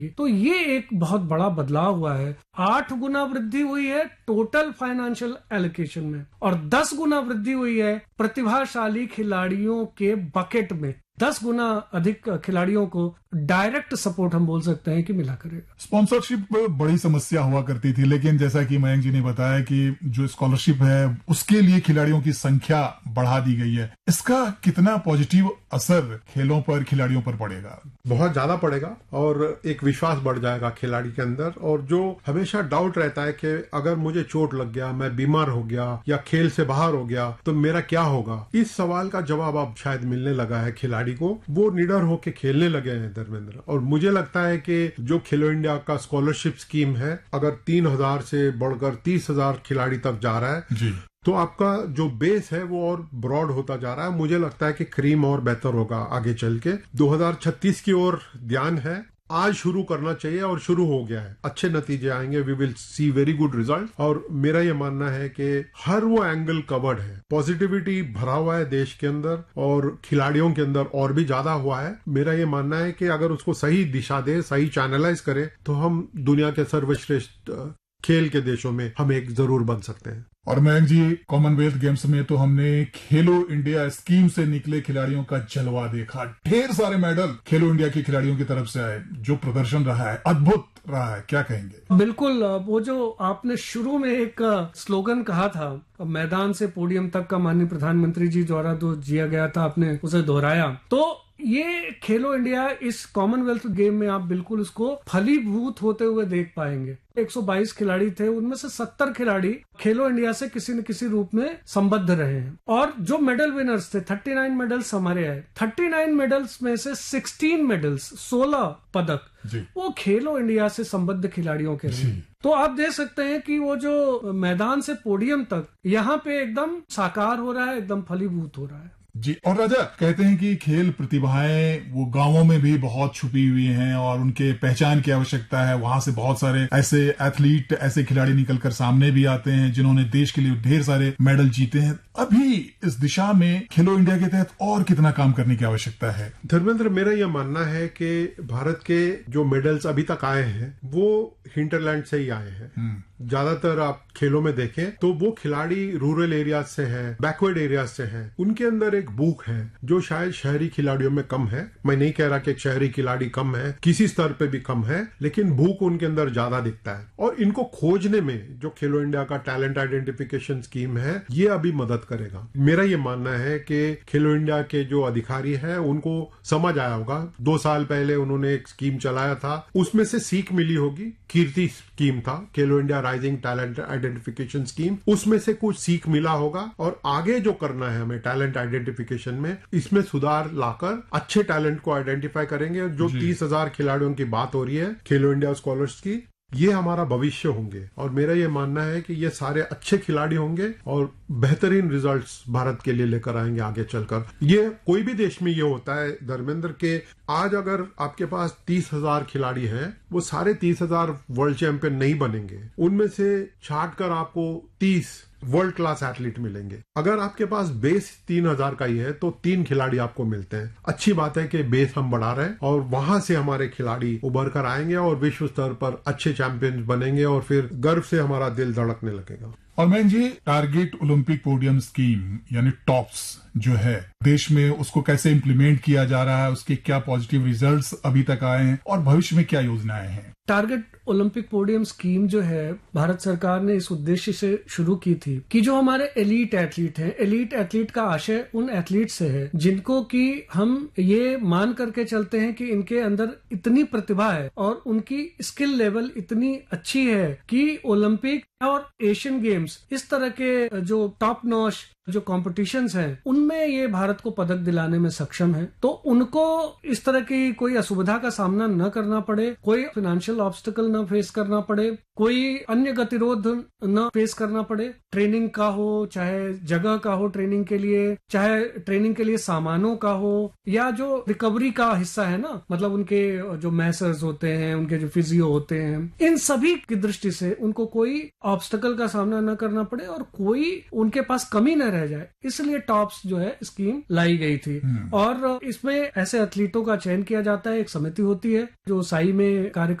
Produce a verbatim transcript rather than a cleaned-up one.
तो ये एक बहुत बड़ा बदलाव हुआ है। आठ गुना वृद्धि हुई है टोटल फाइनेंशियल एलोकेशन में और दस गुना वृद्धि हुई है प्रतिभाशाली खिलाड़ियों के बकेट में। दस गुना अधिक खिलाड़ियों को डायरेक्ट सपोर्ट हम बोल सकते हैं कि मिला करेगा। स्पॉन्सरशिप बड़ी समस्या हुआ करती थी, लेकिन जैसा कि मयंक जी ने बताया कि जो स्कॉलरशिप है उसके लिए खिलाड़ियों की संख्या बढ़ा दी गई है। इसका कितना पॉजिटिव असर खेलों पर, खिलाड़ियों पर पड़ेगा? बहुत ज्यादा पड़ेगा और एक विश्वास बढ़ जाएगा खिलाड़ी के अंदर। और जो हमेशा डाउट रहता है कि अगर मुझे चोट लग गया, मैं बीमार हो गया या खेल से बाहर हो गया तो मेरा क्या होगा, इस सवाल का जवाब अब शायद मिलने लगा है खिलाड़ी को। वो निडर होकर खेलने लगे हैं धर्मेंद्र। और मुझे लगता है कि जो खेलो इंडिया का स्कॉलरशिप स्कीम है, अगर तीन हजार से बढ़कर तीस हजार खिलाड़ी तक जा रहा है जी, तो आपका जो बेस है वो और ब्रॉड होता जा रहा है। मुझे लगता है कि क्रीम और बेहतर होगा आगे चल के। दो हजार छत्तीस की ओर ध्यान है, आज शुरू करना चाहिए और शुरू हो गया है। अच्छे नतीजे आएंगे, we will see very good result. और मेरा ये मानना है कि हर वो एंगल कवर्ड है, पॉजिटिविटी भरा हुआ है देश के अंदर और खिलाड़ियों के अंदर और भी ज्यादा हुआ है। मेरा ये मानना है कि अगर उसको सही दिशा दे, सही चैनलाइज करे तो हम दुनिया के सर्वश्रेष्ठ खेल के देशों में हम एक जरूर बन सकते हैं। और मयंक जी, कॉमनवेल्थ गेम्स में तो हमने खेलो इंडिया स्कीम से निकले खिलाड़ियों का जलवा देखा। ढेर सारे मेडल खेलो इंडिया के खिलाड़ियों की तरफ से आए। जो प्रदर्शन रहा है अद्भुत रहा है, क्या कहेंगे? बिल्कुल, वो जो आपने शुरू में एक स्लोगन कहा था, मैदान से पोडियम तक का माननीय प्रधानमंत्री जी द्वारा जो जिया गया था, आपने उसे दोहराया। तो ये खेलो इंडिया इस कॉमनवेल्थ गेम में आप बिल्कुल उसको फलीभूत होते हुए देख पाएंगे। एक सौ बाईस खिलाड़ी थे, उनमें से सत्तर खिलाड़ी खेलो इंडिया से किसी न किसी रूप में संबद्ध रहे हैं। और जो मेडल विनर्स थे, उनतालीस मेडल्स हमारे आए। उनतालीस मेडल्स में से सोलह मेडल्स, सोलह पदक जी, वो खेलो इंडिया से संबद्ध खिलाड़ियों के रहे। तो आप देख सकते हैं कि वो जो मैदान से पोडियम तक यहाँ पे एकदम साकार हो रहा है, एकदम फलीभूत हो रहा है जी। और राजा, कहते हैं कि खेल प्रतिभाएं वो गांवों में भी बहुत छुपी हुई हैं और उनके पहचान की आवश्यकता है। वहां से बहुत सारे ऐसे एथलीट, ऐसे खिलाड़ी निकलकर सामने भी आते हैं जिन्होंने देश के लिए ढेर सारे मेडल जीते हैं। अभी इस दिशा में खेलो इंडिया के तहत और कितना काम करने की आवश्यकता है? धर्मेंद्र, मेरा यह मानना है कि भारत के जो मेडल्स अभी तक आए हैं वो हिंटरलैंड से ही आए हैं। ज्यादातर आप खेलों में देखें तो वो खिलाड़ी रूरल एरियाज से हैं, बैकवर्ड एरियाज से हैं। उनके अंदर एक भूख है जो शायद शहरी खिलाड़ियों में कम है। मैं नहीं कह रहा कि शहरी खिलाड़ी कम है, किसी स्तर पे भी कम है, लेकिन भूख उनके अंदर ज्यादा दिखता है। और इनको खोजने में जो खेलो इंडिया का टैलेंट आइडेंटिफिकेशन स्कीम है, ये अभी मदद करेगा। मेरा ये मानना है कि खेलो इंडिया के जो अधिकारी हैं उनको समझ आया होगा। दो साल पहले उन्होंने एक स्कीम चलाया था, उसमें से सीख मिली होगी। कीर्ति स्कीम था, खेलो India rising talent identification scheme, उसमें से कुछ सीख मिला होगा। और आगे जो करना है हमें टैलेंट आइडेंटिफिकेशन में, इसमें सुधार लाकर अच्छे टैलेंट को आइडेंटिफाई करेंगे। जो तीस हजार खिलाड़ियों की बात हो रही है खेलो इंडिया स्कॉलर्स की, ये हमारा भविष्य होंगे। और मेरा ये मानना है कि ये सारे अच्छे खिलाड़ी होंगे और बेहतरीन रिजल्ट्स भारत के लिए लेकर आएंगे आगे चलकर। ये कोई भी देश में ये होता है धर्मेंद्र के, आज अगर आपके पास तीस हजार खिलाड़ी हैं, वो सारे तीस हजार वर्ल्ड चैंपियन नहीं बनेंगे। उनमें से छाट कर आपको तीस वर्ल्ड क्लास एथलीट मिलेंगे। अगर आपके पास बेस तीन हजार का ही है तो तीन खिलाड़ी आपको मिलते हैं। अच्छी बात है कि बेस हम बढ़ा रहे हैं और वहां से हमारे खिलाड़ी उभर कर आएंगे और विश्व स्तर पर अच्छे चैंपियन बनेंगे और फिर गर्व से हमारा दिल धड़कने लगेगा। और मैं जी, टारगेट ओलंपिक पोडियम स्कीम यानी टॉप्स जो है देश में, उसको कैसे इम्प्लीमेंट किया जा रहा है, उसके क्या पॉजिटिव रिजल्ट्स अभी तक आए हैं और भविष्य में क्या योजनाएं हैं? टारगेट ओलंपिक पोडियम स्कीम जो है भारत सरकार ने इस उद्देश्य से शुरू की थी कि जो हमारे एलीट एथलीट हैं, एलीट एथलीट का आशय उन एथलीट से है जिनको कि हम ये मान करके चलते हैं कि इनके अंदर इतनी प्रतिभा है और उनकी स्किल लेवल इतनी अच्छी है कि ओलंपिक और एशियन गेम्स, इस तरह के जो टॉप नॉच जो कॉम्पिटिशन्स हैं, उनमें ये भारत को पदक दिलाने में सक्षम है। तो उनको इस तरह की कोई असुविधा का सामना न करना पड़े, कोई फाइनेंशियल ऑब्स्टिकल न फेस करना पड़े, कोई अन्य गतिरोध न फेस करना पड़े। ट्रेनिंग का हो, चाहे जगह का हो ट्रेनिंग के लिए, चाहे ट्रेनिंग के लिए सामानों का हो, या जो रिकवरी का हिस्सा है ना, मतलब उनके जो मैसर्स होते हैं, उनके जो फिजियो होते हैं, इन सभी की दृष्टि से उनको कोई ऑब्स्टिकल का सामना न करना पड़े और कोई उनके पास कमी न रह रह जाए, इसलिए टॉप्स जो है स्कीम लाई गई थी। और इसमें ऐसे एथलीटों का चयन किया जाता है, एक समिति होती है जो साई में कार्य